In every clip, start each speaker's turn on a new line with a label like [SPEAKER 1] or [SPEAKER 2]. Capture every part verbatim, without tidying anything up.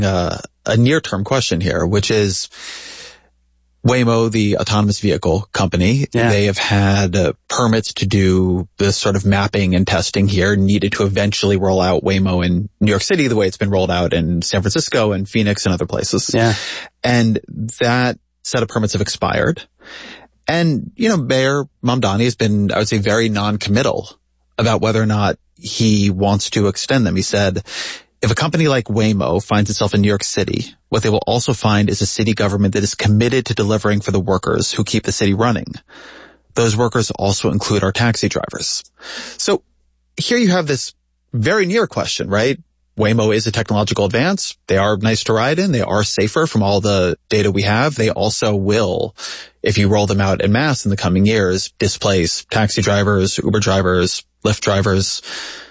[SPEAKER 1] uh, a near-term question here, which is Waymo, the autonomous vehicle company, yeah. they have had uh, permits to do this sort of mapping and testing here, needed to eventually roll out Waymo in New York City the way it's been rolled out in San Francisco and Phoenix and other places.
[SPEAKER 2] Yeah.
[SPEAKER 1] And that set of permits have expired. And, you know, Mayor Mamdani has been, I would say, very non-committal about whether or not he wants to extend them. He said, if a company like Waymo finds itself in New York City, what they will also find is a city government that is committed to delivering for the workers who keep the city running. Those workers also include our taxi drivers. So here you have this very near question, right? Waymo is a technological advance. They are nice to ride in. They are safer from all the data we have. They also will, if you roll them out en masse in the coming years, displace taxi drivers, Uber drivers, Lyft drivers.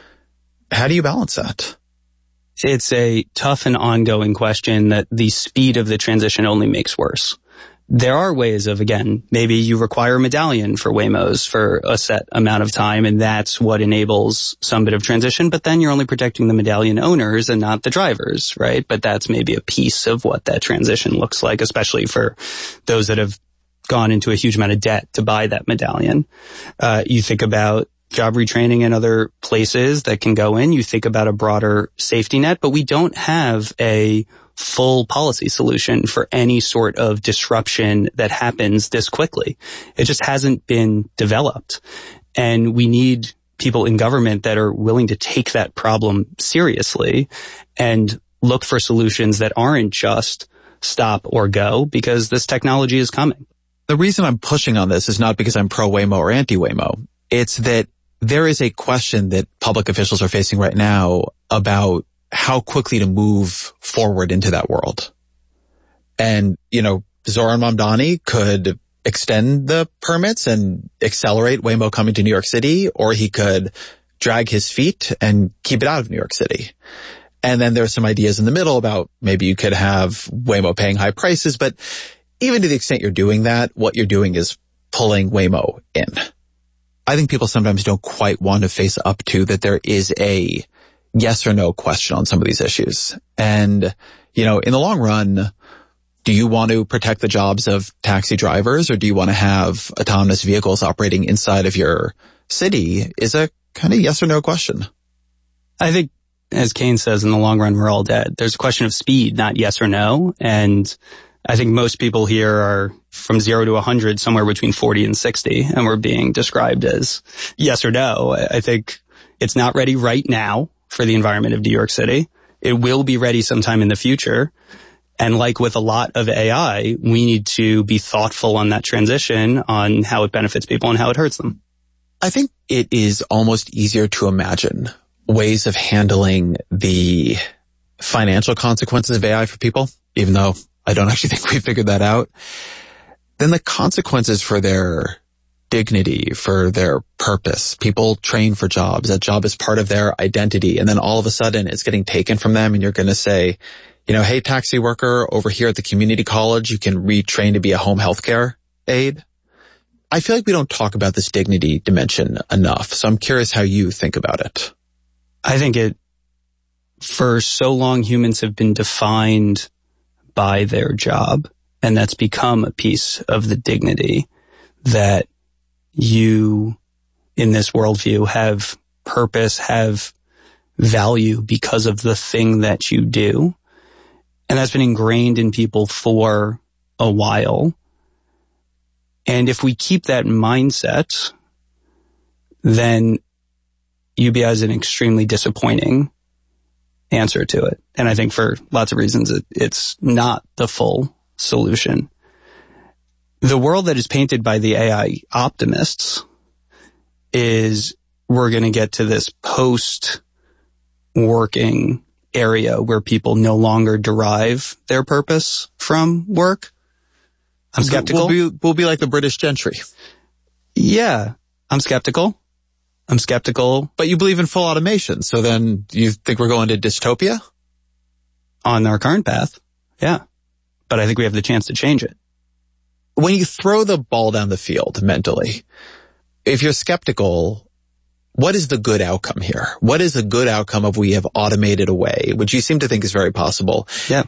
[SPEAKER 1] How do you balance that?
[SPEAKER 2] It's a tough and ongoing question that the speed of the transition only makes worse. There are ways of, again, maybe you require a medallion for Waymos for a set amount of time, and that's what enables some bit of transition, but then you're only protecting the medallion owners and not the drivers, right? But that's maybe a piece of what that transition looks like, especially for those that have gone into a huge amount of debt to buy that medallion. Uh, you think about job retraining in other places that can go in. You think about a broader safety net, but we don't have a full policy solution for any sort of disruption that happens this quickly. It just hasn't been developed. And we need people in government that are willing to take that problem seriously and look for solutions that aren't just stop or go, because this technology is coming.
[SPEAKER 1] The reason I'm pushing on this is not because I'm pro-Waymo or anti-Waymo. It's that there is a question that public officials are facing right now about how quickly to move forward into that world. And, you know, Zoran Mamdani could extend the permits and accelerate Waymo coming to New York City, or he could drag his feet and keep it out of New York City. And then there's some ideas in the middle about maybe you could have Waymo paying high prices, but even to the extent you're doing that, what you're doing is pulling Waymo in. I think people sometimes don't quite want to face up to that there is a yes or no question on some of these issues. And, you know, in the long run, do you want to protect the jobs of taxi drivers, or do you want to have autonomous vehicles operating inside of your city is a kind of yes or no question.
[SPEAKER 2] I think, as Kane says, in the long run, we're all dead. There's a question of speed, not yes or no. And I think most people here are from zero to a hundred, somewhere between forty and sixty, and we're being described as yes or no. I think it's not ready right now for the environment of New York City. It will be ready sometime in the future. And like with a lot of A I, we need to be thoughtful on that transition, on how it benefits people and how it hurts them.
[SPEAKER 1] I think it is almost easier to imagine ways of handling the financial consequences of A I for people, even though I don't actually think we figured that out, then the consequences for their dignity, for their purpose. People train for jobs. That job is part of their identity. And then all of a sudden it's getting taken from them, and you're going to say, you know, hey, taxi worker, over here at the community college, you can retrain to be a home healthcare aide. I feel like we don't talk about this dignity dimension enough. So I'm curious how you think about it.
[SPEAKER 2] I think it, for so long, humans have been defined by their job, and that's become a piece of the dignity that you, in this worldview, have purpose, have value because of the thing that you do. And that's been ingrained in people for a while. And if we keep that mindset, then U B I is an extremely disappointing answer to it. And I think for lots of reasons, it, it's not the full solution. The world that is painted by the A I optimists is we're going to get to this post-working area where people no longer derive their purpose from work. I'm skeptical.
[SPEAKER 1] We'll be, we'll be like the British gentry.
[SPEAKER 2] Yeah, I'm skeptical. I'm skeptical.
[SPEAKER 1] But you believe in full automation, so then you think we're going to dystopia?
[SPEAKER 2] On our current path, yeah. But I think we have the chance to change it.
[SPEAKER 1] When you throw the ball down the field mentally, if you're skeptical, what is the good outcome here? What is the good outcome if we have automated away, which you seem to think is very possible?
[SPEAKER 2] Yeah.